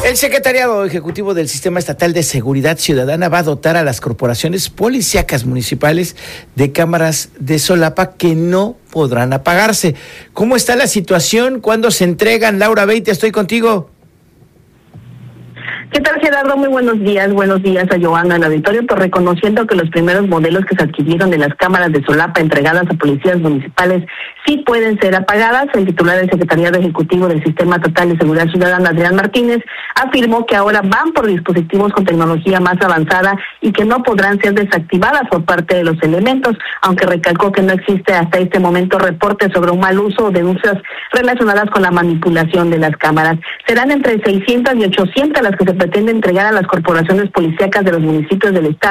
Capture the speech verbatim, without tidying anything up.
El Secretariado Ejecutivo del Sistema Estatal de Seguridad Ciudadana va a dotar a las corporaciones policíacas municipales de cámaras de solapa que no podrán apagarse. ¿Cómo está la situación? ¿Cuándo se entregan? Laura Beite, estoy contigo. ¿Qué tal, Gerardo? Muy buenos días. Buenos días a Joana, al auditorio, pues reconociendo que los primeros modelos que se adquirieron de las cámaras de solapa entregadas a policías municipales sí pueden ser apagadas. El titular del Secretariado Ejecutivo del Sistema Estatal de Seguridad Ciudadana, Adrián Martínez, afirmó que ahora van por dispositivos con tecnología más avanzada y que no podrán ser desactivadas por parte de los elementos, aunque recalcó que no existe hasta este momento reporte sobre un mal uso o denuncias relacionadas con la manipulación de las cámaras. Serán entre seiscientas y ochocientas las que se pretende entregar a las corporaciones policíacas de los municipios del estado